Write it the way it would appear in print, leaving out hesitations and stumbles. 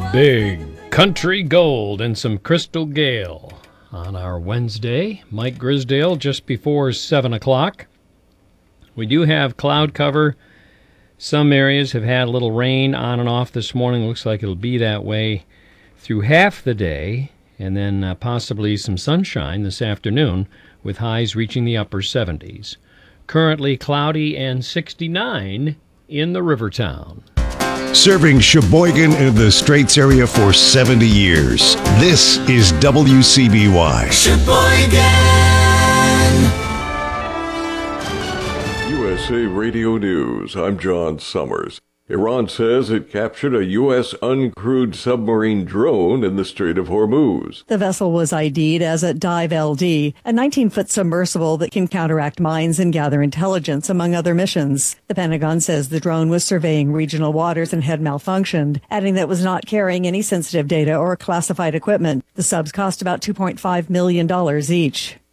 Big country gold and some crystal gale on our Wednesday. Mike Grisdale just before 7 o'clock. We do have cloud cover. Some areas have had a little rain on and off this morning. Looks like it'll be that way through half the day, and then possibly some sunshine this afternoon with highs reaching the upper 70s. Currently cloudy and 69 in the Rivertown. Serving Sheboygan and the Straits area for 70 years. This is WCBY. Sheboygan! USA Radio News, I'm John Summers. Iran says it captured a U.S. uncrewed submarine drone in the Strait of Hormuz. The vessel was ID'd as a Dive LD, a 19-foot submersible that can counteract mines and gather intelligence, among other missions. The Pentagon says the drone was surveying regional waters and had malfunctioned, adding that it was not carrying any sensitive data or classified equipment. The subs cost about $2.5 million each.